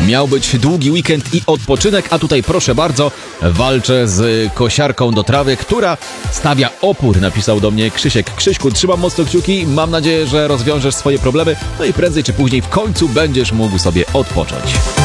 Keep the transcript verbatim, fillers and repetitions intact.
Miał być długi weekend i odpoczynek, a tutaj proszę bardzo, walczę z kosiarką do trawy, która stawia opór, napisał do mnie Krzysiek. Krzyśku, trzymam mocno kciuki, mam nadzieję, że rozwiążesz swoje problemy, no i prędzej czy później w końcu będziesz mógł sobie odpocząć.